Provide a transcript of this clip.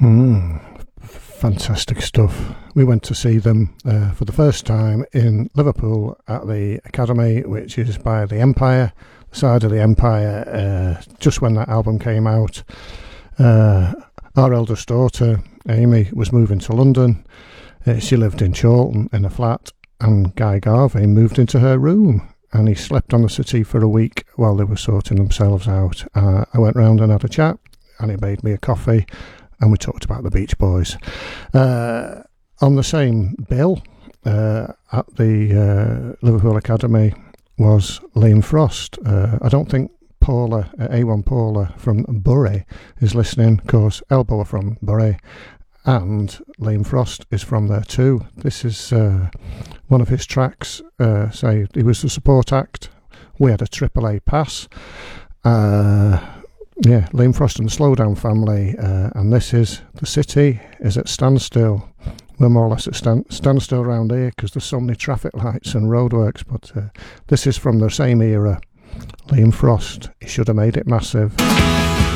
Fantastic stuff. We went to see them for the first time in Liverpool at the Academy, which is by the Empire, the side of the Empire, just when that album came out. Our eldest daughter, Amy, was moving to London. She lived in Chorlton in a flat, and Guy Garvey moved into her room, and he slept on the settee for a week while they were sorting themselves out. I went round and had a chat, and he made me a coffee, and we talked about the Beach Boys. On the same bill at the Liverpool Academy was Liam Frost. I don't think Paula, A1 Paula from Bury is listening, of course. Elbow are from Bury, and Liam Frost is from there too. This is one of his tracks. Say he was the support act. We had a AAA pass. Yeah, Liam Frost and the Slowdown Family, and this is The City is at Standstill. We're more or less at standstill around here because there's so many traffic lights and roadworks, but this is from the same era. Liam Frost, he should have made it massive.